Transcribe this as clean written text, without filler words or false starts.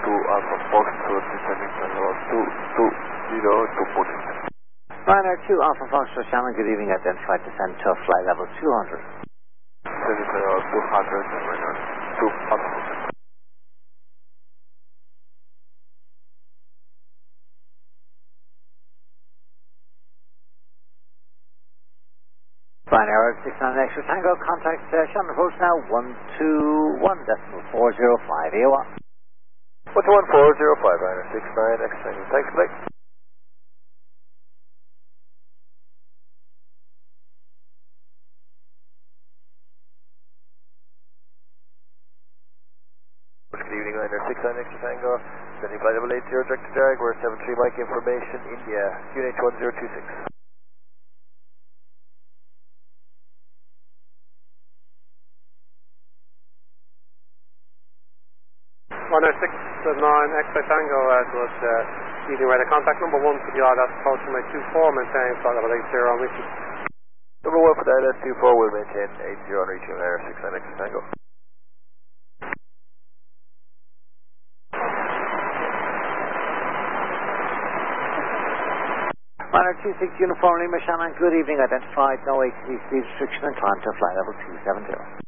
Alpha Foxtrot descending to 220 to Putin. Ryanair 2 Alpha Foxtrot Shannon, good evening, identified descent to flight level 200. Descending to 200 and Ryanair 2 Alpha Foxtrot. Ryanair 69 Extra Tango, contact Shannon approach now 121.405 AOR. 121.405 Ryanair 69 Extra Tango, thanks, Blake. Good evening, Ryanair 69 Extra Tango, sending flight level 80 direct to Jaguar 73 Mike information, India, QNH 1026. Ryanair 69 X-Ray Tango was leading radar contact number 1 for the ILS approach runway 24, maintaining flight level 80 on reaching. Number 1 for the ILS 24 will maintain 80 on reaching Ryanair 69 Extra Tango. Ryanair 26 Uniform Lima Shannon, good evening, identified no ATC speed restriction and climb to flight level 270.